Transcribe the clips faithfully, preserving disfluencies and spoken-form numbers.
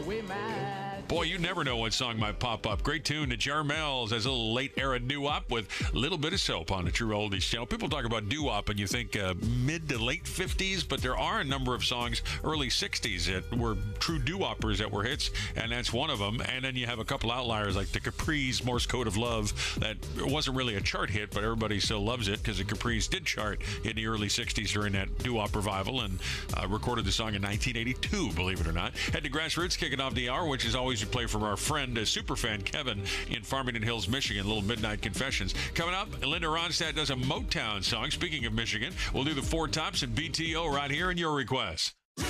we met. Boy, you never know what song might pop up. Great tune to Jarmels as a little late-era doo-wop with a little bit of soap on the True Oldies channel. People talk about doo-wop and you think uh, mid to late fifties, but there are a number of songs early sixties that were true doo-woppers that were hits, and that's one of them. And then you have a couple outliers like the Capri's Morse Code of Love that wasn't really a chart hit, but everybody still loves it because the Capri's did chart in the early sixties during that doo-wop revival and uh, recorded the song in nineteen eighty-two, believe it or not. Head to Grassroots, kicking off the hour, which is always you play from our friend, uh, superfan Kevin in Farmington Hills, Michigan. Little Midnight Confessions. Coming up, Linda Ronstadt does a Motown song. Speaking of Michigan, we'll do the Four Tops and B T O right here in your request.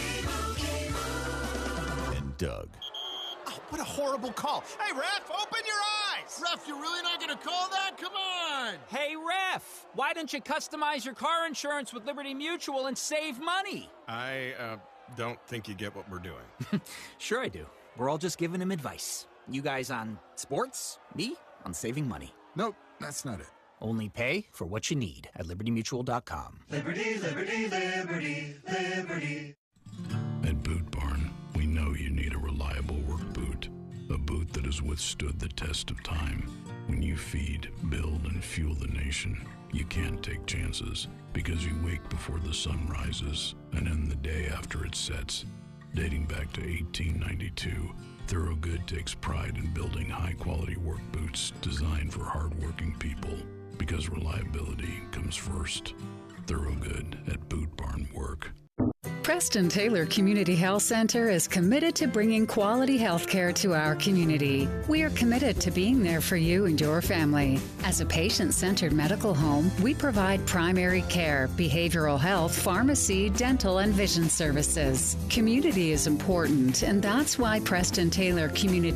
And Doug. Oh, what a horrible call. Hey, ref, open your eyes. Ref, you're really not going to call that? Come on. Hey, ref, why don't you customize your car insurance with Liberty Mutual and save money? I uh, don't think you get what we're doing. Sure I do. We're all just giving him advice. You guys on sports, me on saving money. Nope, that's not it. Only pay for what you need at liberty mutual dot com. Liberty, liberty, liberty, liberty. At Boot Barn, we know you need a reliable work boot. A boot that has withstood the test of time. When you feed, build, and fuel the nation, you can't take chances because you wake before the sun rises and end the day after it sets. Dating back to eighteen ninety-two, Thorogood takes pride in building high-quality work boots designed for hard-working people because reliability comes first. Thorogood at Boot Barn Work. Preston Taylor Community Health Center is committed to bringing quality health care to our community. We are committed to being there for you and your family. As a patient-centered medical home, we provide primary care, behavioral health, pharmacy, dental, and vision services. Community is important, and that's why Preston Taylor Community